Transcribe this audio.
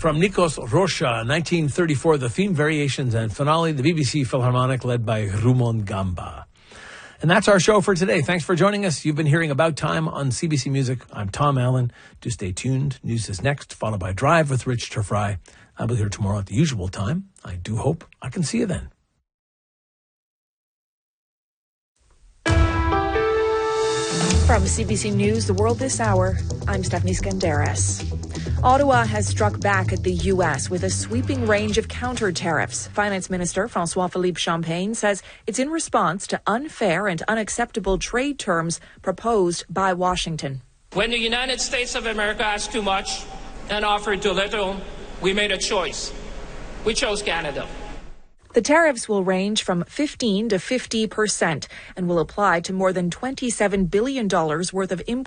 From Nikos Rocha, 1934, the theme, variations, and finale, the BBC Philharmonic led by Rumon Gamba. And that's our show for today. Thanks for joining us. You've been hearing About Time on CBC Music. I'm Tom Allen. Do stay tuned. News is next, followed by Drive with Rich Turfry. I'll be here tomorrow at the usual time. I do hope I can see you then. From CBC News, The World This Hour, I'm Stephanie Skandaris. Ottawa has struck back at the U.S. with a sweeping range of counter tariffs. Finance Minister François-Philippe Champagne says it's in response to unfair and unacceptable trade terms proposed by Washington. When the United States of America asked too much and offered too little, we made a choice. We chose Canada. The tariffs will range from 15% to 50% and will apply to more than $27 billion worth of imports